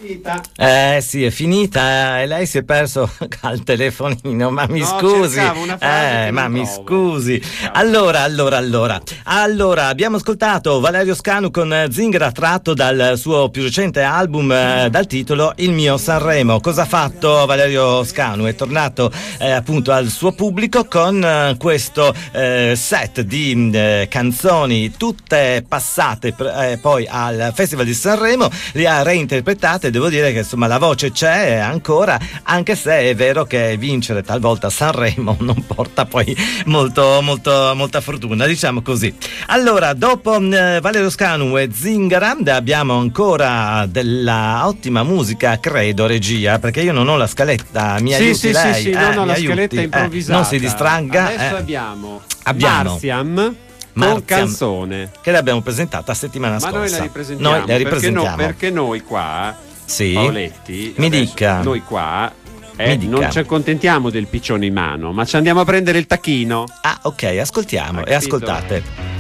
Sì, è finita e lei si è perso al telefonino, ma mi scusi. Ma mi scusi. Allora, abbiamo ascoltato Valerio Scanu con Zingara, tratto dal suo più recente album dal titolo Il mio Sanremo. Cosa ha fatto Valerio Scanu? È tornato appunto al suo pubblico con questo set di canzoni tutte passate poi al Festival di Sanremo, le ha reinterpretate. Devo dire che insomma la voce c'è ancora, anche se è vero che vincere talvolta Sanremo non porta poi molta fortuna, diciamo così. Allora, dopo Valerio Scanu e Zingara abbiamo ancora della ottima musica, credo, regia, perché io non ho la scaletta, mi aiuti lei? Sì, non ho la scaletta improvvisata. Non si distragga. Adesso abbiamo Marziam con Canzone, che l'abbiamo presentata settimana scorsa. Ma noi la ripresentiamo perché noi qua, sì, Paoletti, mi dica. Noi qua non ci accontentiamo del piccione in mano, ma ci andiamo a prendere il tacchino. Ok, ascoltiamo e ascoltate.